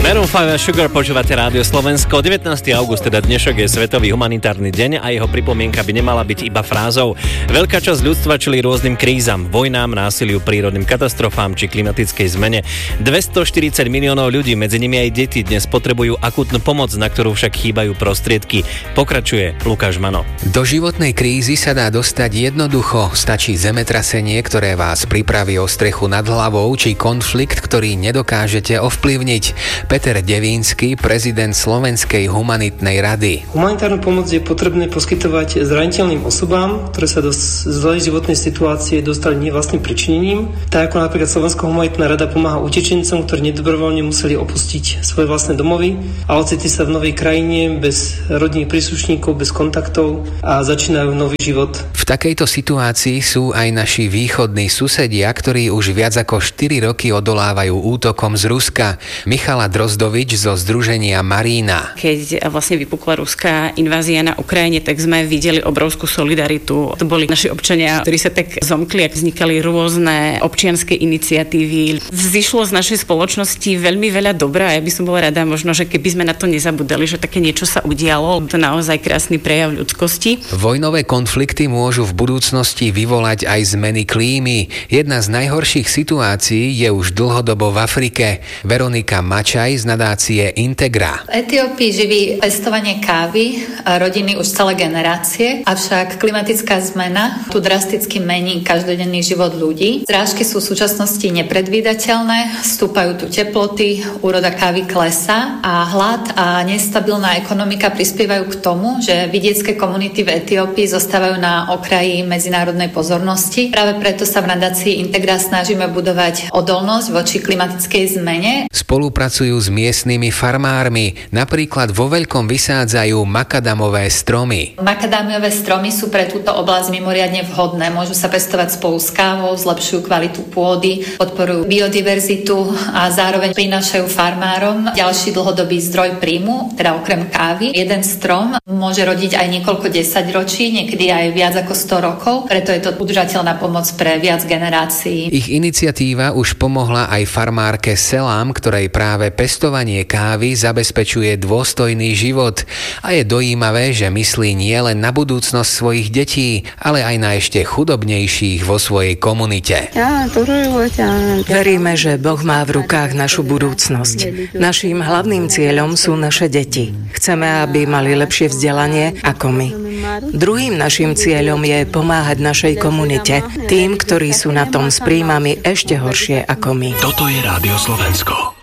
Maroon 5 a Sugar, počúvate Rádio Slovensko. 19. august, teda dnešok, je Svetový humanitárny deň a jeho pripomienka by nemala byť iba frázou. Veľká časť ľudstva čelí rôznym krízam, vojnám, násiliu, prírodným katastrofám či klimatickej zmene. 240 miliónov ľudí, medzi nimi aj deti, dnes potrebujú akútnu pomoc, na ktorú však chýbajú prostriedky. Pokračuje Lukáš Mano. Do životnej krízy sa dá dostať jednoducho. Stačí zemetrasenie, ktoré vás pripraví o strechu nad hlavou, či konflikt, ktorý nedokážete ovplyvniť. Peter Devínsky, prezident Slovenskej humanitnej rady. Humanitárnu pomoc je potrebné poskytovať zraniteľným osobám, ktoré sa do zlej životnej situácie dostali nevlastným pričinením, tak ako napríklad Slovenská humanitná rada pomáha utečencom, ktorí nedobrovoľne museli opustiť svoje vlastné domovy a ocitli sa v novej krajine bez rodinných príslušníkov, bez kontaktov a začínajú nový život. V takejto situácii sú aj naši východní susedia, ktorí už viac ako 4 roky odolávajú útokom z Ruska. Michala Drozdovič zo združenia Marína. Keď vlastne vypukla ruská invázia na Ukrajine, tak sme videli obrovskú solidaritu. To boli naši občania, ktorí sa tak zomkli, vznikali rôzne občianske iniciatívy. Vzýšlo z našej spoločnosti veľmi veľa dobra a ja by som bola rada možno, že keby sme na to nezabudali, že také niečo sa udialo. To je naozaj krásny prejav ľudskosti. Vojnové konflikty môžu v budúcnosti vyvolať aj zmeny klímy. Jedna z najhorších situácií je už dlhodobo v Afrike. Veronika Mačaj z nadácie Integra. V Etiópii živí pestovanie kávy a rodiny už celé generácie, avšak klimatická zmena tu drasticky mení každodenný život ľudí. Zrážky sú v súčasnosti nepredvídateľné, stúpajú tu teploty, úroda kávy klesá a hlad a nestabilná ekonomika prispievajú k tomu, že vidiecké komunity v Etiópii zostávajú na okraji medzinárodnej pozornosti. Práve preto sa v nadácii Integra snažíme budovať odolnosť voči klimatickej zmene. Spolupracujú s miestnymi farmármi, napríklad vo veľkom vysádzajú makadamové stromy. Makadamiové stromy sú pre túto oblasť mimoriadne vhodné. Môžu sa pestovať spolu s kávou, zlepšujú kvalitu pôdy, podporujú biodiverzitu a zároveň prinášajú farmárom ďalší dlhodobý zdroj príjmu, teda okrem kávy. Jeden strom môže rodiť aj niekoľko desaťročí, niekedy aj viac ako 100 rokov, preto je to udržateľná pomoc pre viac generácií. Ich iniciatíva už pomohla aj farmárke Selám, ktorej práve pestovanie kávy zabezpečuje dôstojný život. A je dojímavé, že myslí nielen na budúcnosť svojich detí, ale aj na ešte chudobnejších vo svojej komunite. Veríme, že Boh má v rukách našu budúcnosť. Naším hlavným cieľom sú naše deti. Chceme, aby mali lepšie vzdelanie ako my. Druhým naším cieľom je pomáhať našej komunite, tým, ktorí sú na tom s príjmami ešte horšie ako my. Toto je Rádio Slovensko.